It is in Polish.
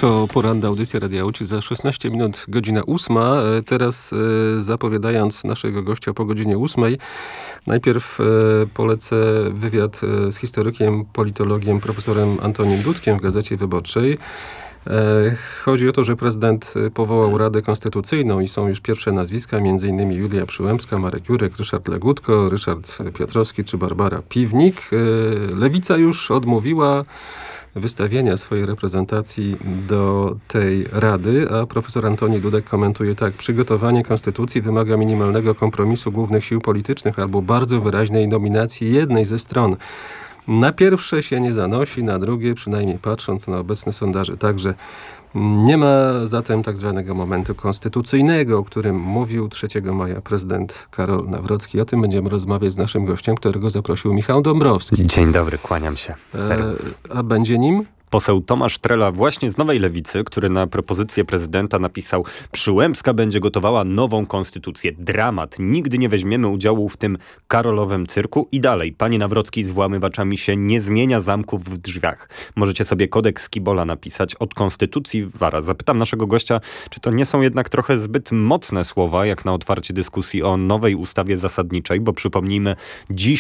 To poranna audycja Radia Łódź. Za 16 minut godzina 8. Teraz zapowiadając naszego gościa po godzinie 8, najpierw polecę wywiad z historykiem, politologiem, profesorem Antonim Dudkiem w Gazecie Wyborczej. Chodzi o to, że prezydent powołał Radę Konstytucyjną i są już pierwsze nazwiska, m.in. Julia Przyłębska, Marek Jurek, Ryszard Legutko, Ryszard Piotrowski czy Barbara Piwnik. Lewica już odmówiła wystawienia swojej reprezentacji do tej Rady, a profesor Antoni Dudek komentuje tak: przygotowanie konstytucji wymaga minimalnego kompromisu głównych sił politycznych albo bardzo wyraźnej nominacji jednej ze stron. Na pierwsze się nie zanosi, na drugie, przynajmniej patrząc na obecne sondaże, także nie ma zatem tak zwanego momentu konstytucyjnego, o którym mówił 3 maja prezydent Karol Nawrocki. O tym będziemy rozmawiać z naszym gościem, którego zaprosił Michał Dąbrowski. Dzień dobry, kłaniam się. Serwus. A będzie nim? Poseł Tomasz Trela właśnie z Nowej Lewicy, który na propozycję prezydenta napisał: Przyłębska będzie gotowała nową konstytucję. Dramat. Nigdy nie weźmiemy udziału w tym karolowym cyrku. I dalej. Panie Nawrocki z włamywaczami się nie zmienia zamków w drzwiach. Możecie sobie kodeks Kibola napisać. Od konstytucji wara. Zapytam naszego gościa, czy to nie są jednak trochę zbyt mocne słowa, jak na otwarcie dyskusji o nowej ustawie zasadniczej, bo przypomnijmy, dziś